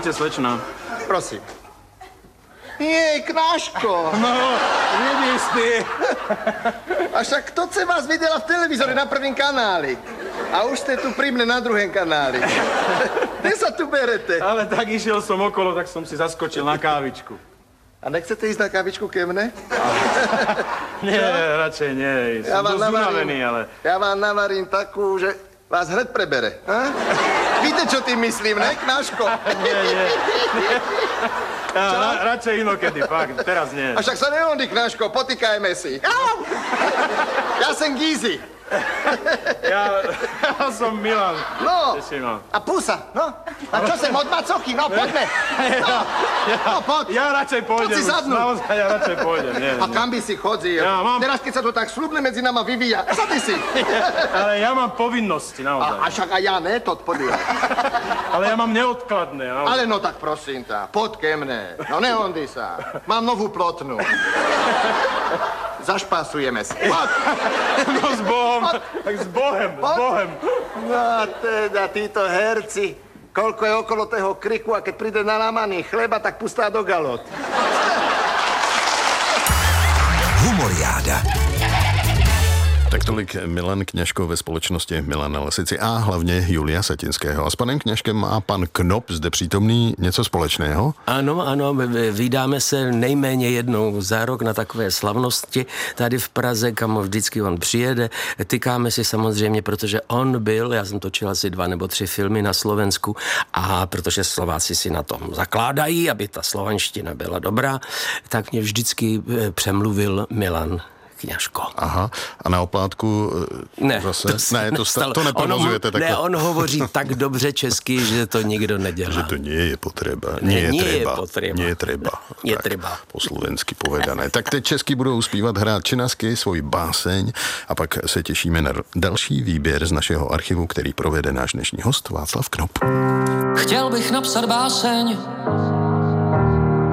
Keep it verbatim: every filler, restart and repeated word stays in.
Víte, slečna. Prosím. Jej, Knáško. No, vidíš ty. A však to se vás viděla v televizore na prvním kanáli. A už jste tu pri mne na druhém kanáli. Kde sa tu berete? Ale tak išiel som okolo, tak som si zaskočil na kávičku. A nechcete ísť na kávičku ke mne? Nie, radšej nie. Som Ja vám dosť navarím, unavený, ale... ja vám navarím takú, že vás hned prebere. Ha? Víte, čo tým myslím, ne, Knáško? Nie, nie. Ja, ra, radšej inokedy, fakt, teraz nie. A však sa neondy, Knáško, potýkajme si. Au! Ja som Gízy. Ja, ja som Milan. No, Teším ma. a pusa, no. A čo sem od macochy, no, poďme. No, no poď. Ja radšej pôjdem. Poď si už, sadnúť. Naozaj, ja radšej pôjdem. Nie, A nie. kam by si chodil? Ja mám- Teraz, keď sa to tak slubne medzi nama vyvíja, sadni si. Ale ja mám povinnosti, naozaj. A, a však aj ja ne, to podívaj. Ale ja mám neodkladné, naozaj. Ale no tak prosím ťa, poď ke mne. No neondy sa. Mám novú plotnu. Zašpásujeme si. Poď. No s Bohom, tak s Bohem, s Poď. Bohem. No a teda títo herci, koľko je okolo toho kriku a keď príde na lámaný chleba, tak pustá do galot. Humoriáda. Tak tolik Milan Kněžko ve společnosti Milana Lasici a hlavně Julia Satinského. A s panem Kněžkem má pan Knop zde přítomný něco společného? Ano, ano, vydáme se nejméně jednou za rok na takové slavnosti tady v Praze, kam vždycky on přijede. Tykáme si samozřejmě, protože on byl, já jsem točil asi dva nebo tři filmy na Slovensku a protože Slováci si na tom zakládají, aby ta slovanština byla dobrá, tak mě vždycky přemluvil Milan Kněžko. Aha, a na oplátku Ne, zase? to se ne, to, nestalo. to neprovozujete on, takhle. Ne, on hovoří tak dobře česky, že to nikdo nedělá. Že to nie je potreba. Ne, Nie je nie je treba. potreba. Nie je treba. Je Tak, treba. po slovensky povedané. Tak teď česky budou zpívat hrát činasky svoji báseň a pak se těšíme na další výběr z našeho archivu, který provede náš dnešní host Václav Knop. Chtěl bych napsat báseň